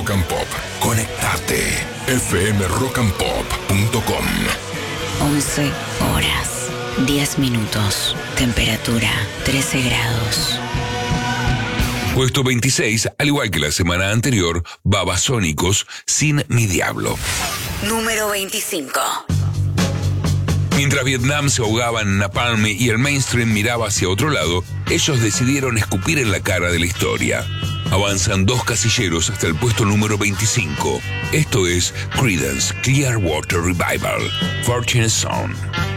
Rock and Pop. Conectate. fmrockandpop.com. 11 horas, 10 minutos. Temperatura 13 grados. Puesto 26, al igual que la semana anterior, Babasónicos, Sin Mi Diablo. Número 25. Mientras Vietnam se ahogaba en napalm y el mainstream miraba hacia otro lado, ellos decidieron escupir en la cara de la historia. Avanzan 2 casilleros hasta el puesto número 25. Esto es Creedence Clearwater Revival, Fortunate Son.